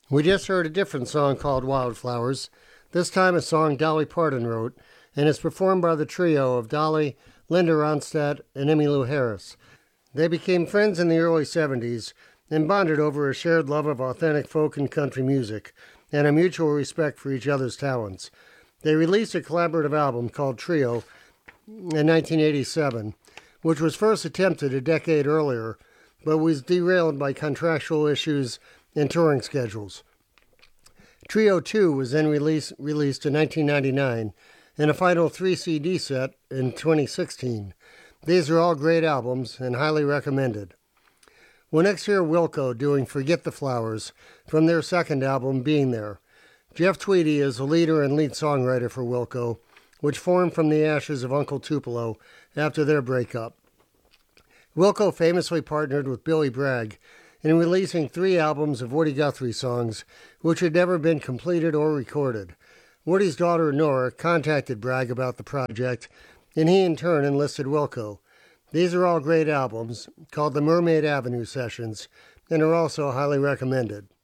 We just heard a different song called Wildflowers, this time a song Dolly Parton wrote, and is performed by the trio of Dolly, Linda Ronstadt, and Emmylou Harris. They became friends in the early 70s and bonded over a shared love of authentic folk and country music and a mutual respect for each other's talents. They released a collaborative album called Trio in 1987, which was first attempted a decade earlier, but was derailed by contractual issues and touring schedules. Trio 2 was then released in 1999 and a final 3 CD set in 2016. These are all great albums and highly recommended. We'll next hear Wilco doing Forget the Flowers from their second album, Being There. Jeff Tweedy is the leader and lead songwriter for Wilco, which formed from the ashes of Uncle Tupelo after their breakup. Wilco famously partnered with Billy Bragg in releasing 3 albums of Woody Guthrie songs, which had never been completed or recorded. Woody's daughter Nora contacted Bragg about the project, and he in turn enlisted Wilco. These are all great albums, called the Mermaid Avenue Sessions, and are also highly recommended.